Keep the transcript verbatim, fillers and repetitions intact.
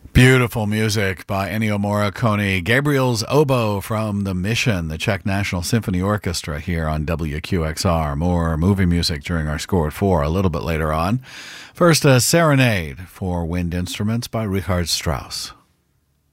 Beautiful music by Ennio Morricone. Gabriel's Oboe from The Mission, the Czech National Symphony Orchestra here on W Q X R. More movie music during our Score at Four a little bit later on. First, a Serenade for Wind Instruments by Richard Strauss.